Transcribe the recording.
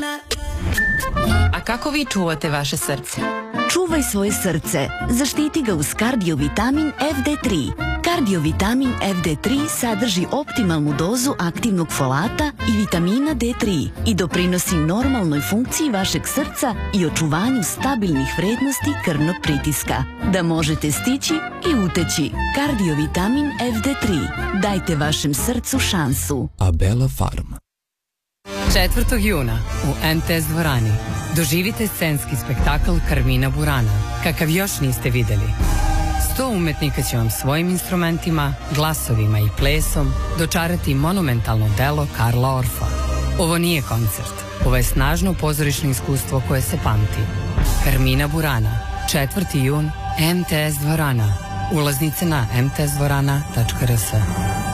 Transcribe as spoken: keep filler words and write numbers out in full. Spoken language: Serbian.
A kako vi čuvate vaše srce? Čuvaj svoje srce. Zaštiti ga uz kardiovitamin F D tri. Kardiovitamin F D tri sadrži optimalnu dozu aktivnog folata i vitamina D tri i doprinosi normalnoj funkciji vašeg srca i očuvanju stabilnih vrednosti krvnog pritiska. Da možete stići i uteći. Kardiovitamin F D tri. Dajte vašem srcu šansu. Abela Farm. četvrtog juna u M T S dvorani doživite scenski spektakl Carmina Burana, kakav još niste videli. Sto umetnika će vam svojim instrumentima, glasovima i plesom dočarati monumentalno delo Karla Orfa. Ovo nije koncert, ovo je snažno pozorišno iskustvo koje se pamti. Carmina Burana, četvrtog juna, M T S dvorana. Ulaznice na m t s dvorana tačka r s.